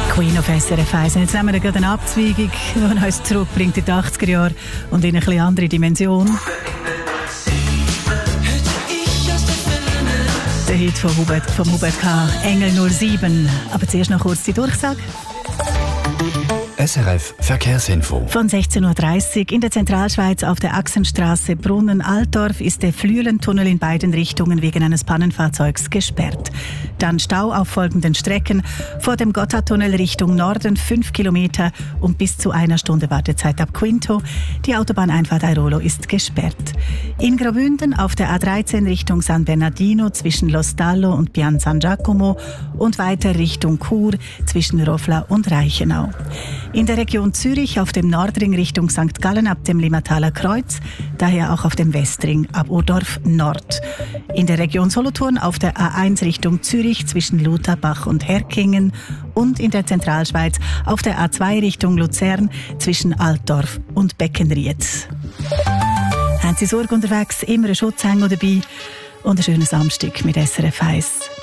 Queen auf SRF 1. Jetzt nehmen wir gerade eine Abzweigung, die uns zurückbringt in die 80er Jahre und in eine etwas andere Dimension. Der Hit von Hubert K. Engel 07. Aber zuerst noch kurz die Durchsage. SRF Verkehrsinfo. Von 16.30 Uhr in der Zentralschweiz auf der Achsenstraße Brunnen-Altdorf ist der Flüelentunnel in beiden Richtungen wegen eines Pannenfahrzeugs gesperrt. Dann Stau auf folgenden Strecken: vor dem Gotthardtunnel Richtung Norden 5 Kilometer und bis zu 1 Stunde Wartezeit ab Quinto. Die Autobahneinfahrt Airolo ist gesperrt. In Graubünden auf der A13 Richtung San Bernardino zwischen Lo Stallo und Pian San Giacomo und weiter Richtung Chur zwischen Rofla und Reichenau. In der Region Zürich auf dem Nordring Richtung St. Gallen ab dem Limmataler Kreuz, daher auch auf dem Westring ab Urdorf Nord. In der Region Solothurn auf der A1 Richtung Zürich zwischen Lutherbach und Herkingen und in der Zentralschweiz auf der A2 Richtung Luzern zwischen Altdorf und Beckenried. Haben Sie Sorge unterwegs, immer einen Schutzhänger dabei und einen schönen Samstag mit SRF 1.